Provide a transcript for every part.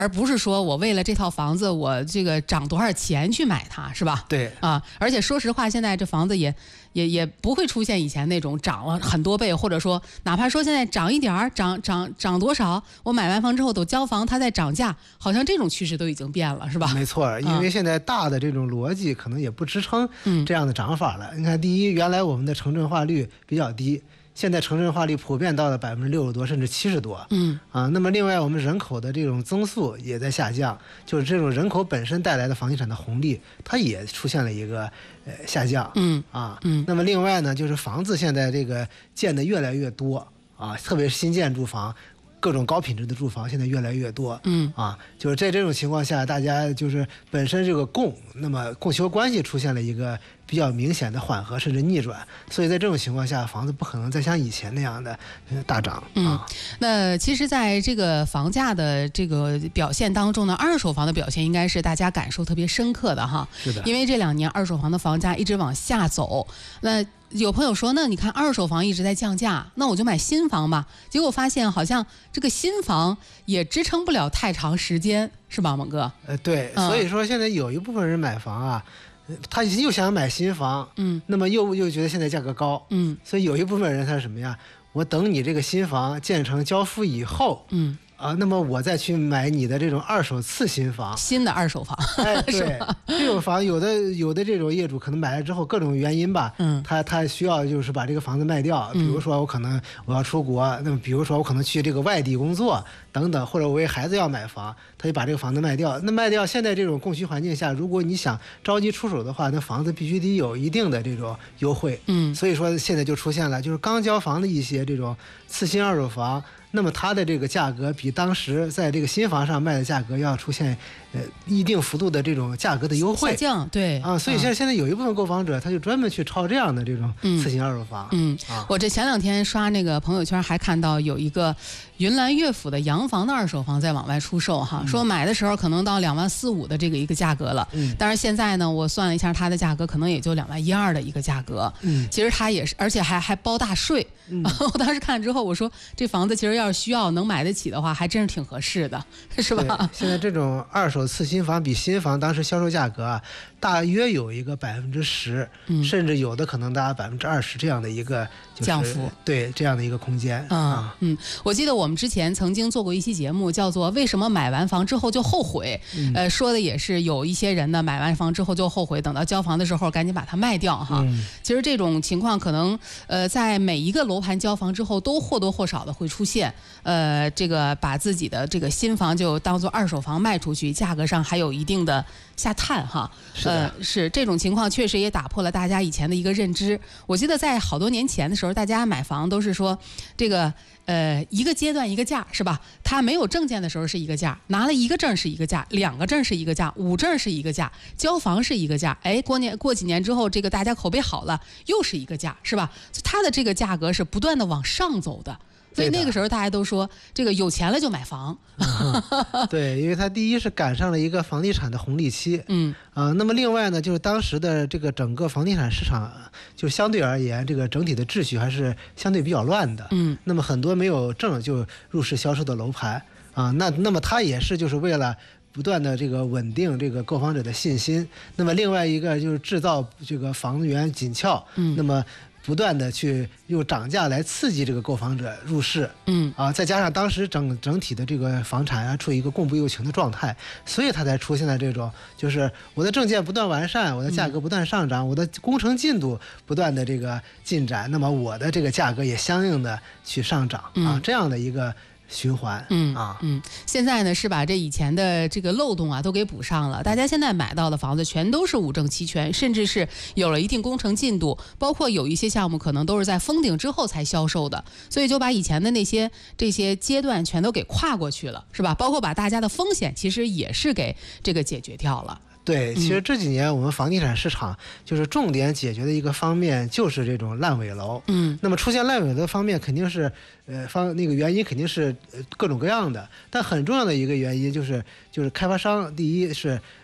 而不是说我为了这套房子我这个涨多少钱去买它，是吧？ 对啊，而且说实话，现在这房子也不会出现以前那种涨了很多倍，或者说哪怕说现在涨一点儿，涨多少，我买完房之后都交房，它在涨价，好像这种趋势都已经变了，是吧？ 没错，因为现在大的这种逻辑可能也不支撑这样的涨法了。你看，第一，原来我们的城镇化率比较低。现在城镇化率普遍到了60%多，甚至70%多。那么另外我们人口的这种增速也在下降，就是这种人口本身带来的房地产的红利，它也出现了一个下降。那么另外呢，就是房子现在这个建的越来越多啊，特别是新建住房。各种高品质的住房现在越来越多，就是在这种情况下，大家就是本身这个那么供求关系出现了一个比较明显的缓和甚至逆转，所以在这种情况下，房子不可能再像以前那样的大涨。 那其实在这个房价的这个表现当中呢，二手房的表现应该是大家感受特别深刻的哈。 是的， 因为这2年二手房的房价一直往下走，那有朋友说，那你看二手房一直在降价，那我就买新房吧。结果发现好像这个新房也支撑不了太长时间，是吧，猛哥？ 对，所以说现在有一部分人买房啊，他又想买新房，那么又觉得现在价格高，所以有一部分人他是什么呀？我等你这个新房建成交付以后，那么我再去买你的这种二手次新房， 新的二手房， 对，这种房有的这种业主可能买了之后各种原因吧，他需要就是把这个房子卖掉，比如说我要出国，那么比如说我可能去这个外地工作等等，或者我为孩子要买房，他就把这个房子卖掉。那卖掉，现在这种供需环境下，如果你想着急出手的话，那房子必须得有一定的这种优惠，所以说现在就出现了就是刚交房的一些这种次新二手房。那么它的这个价格比当时在这个新房上卖的价格要出现一定幅度的这种价格的优惠下降，对啊，所以现在有一部分购房者他就专门去抄这样的这种次新二手房。 我这前2天刷那个朋友圈还看到有一个云南乐府的洋房的二手房在往外出售哈，说买的时候可能到2.4万5的这个一个价格了，但是现在呢，我算了一下它的价格可能也就2.1万2的一个价格，其实它也是，而且还包大税。我当时看之后我说，这房子其实要是需要能买得起的话，还真是挺合适的，是吧？ 现在这种二手次新房比新房当时销售价格啊，大约有一个10%，甚至有的可能达20%这样的一个降幅， 对这样的一个空间。 我记得我们之前曾经做过一期节目，叫做《为什么买完房之后就后悔》，说的也是有一些人呢买完房之后就后悔，等到交房的时候赶紧把它卖掉哈。其实这种情况可能在每一个楼盘交房之后都或多或少的会出现，这个把自己的这个新房就当做二手房卖出去，价格上还有一定的下探哈。是这种情况确实也打破了大家以前的一个认知。我记得在好多年前的时候，大家买房都是说这个一个阶段一个价，是吧？他没有证件的时候是一个价，拿了1个证是一个价，2个证是一个价，5证是一个价，交房是一个价。过几年之后，这个大家口碑好了，又是一个价，是吧？它的这个价格是不断的往上走的。所以那个时候大家都说，这个有钱了就买房。 对，因为它第一是赶上了一个房地产的红利期，那么另外呢，就是当时的这个整个房地产市场，就相对而言，这个整体的秩序还是相对比较乱的，那么很多没有证就入市销售的楼盘啊，那么它也是就是为了不断的这个稳定这个购房者的信心，那么另外一个就是制造这个房源紧俏，那么不断的去用涨价来刺激这个购房者入市，再加上当时整体的这个房产啊处于一个供不应求的状态，所以它才出现了这种，就是我的证件不断完善，我的价格不断上涨，我的工程进度不断的这个进展，那么我的这个价格也相应的去上涨啊，这样的一个循环。 现在呢是把这以前的这个漏洞啊都给补上了，大家现在买到的房子全都是5证齐全，甚至是有了一定工程进度，包括有一些项目可能都是在封顶之后才销售的，所以就把以前的这些阶段全都给跨过去了，是吧？包括把大家的风险其实也是给这个解决掉了。 对，其实这几年我们房地产市场就是重点解决的一个方面就是这种烂尾楼。那么出现烂尾楼的方面肯定是那个原因肯定是各种各样的，但很重要的一个原因就是开发商第一是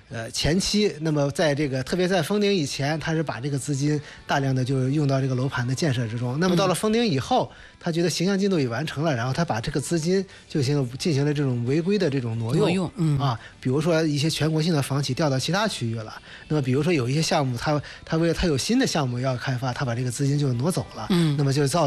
前期，那么在这个特别在封顶以前，他是把这个资金大量的就用到这个楼盘的建设之中。那么到了封顶以后，他觉得形象进度已完成了，然后他把这个资金进行了这种违规的这种挪用比如说一些全国性的房企调到其他区域了。那么比如说有一些项目，他为了他有新的项目要开发，他把这个资金就挪走了。那么就造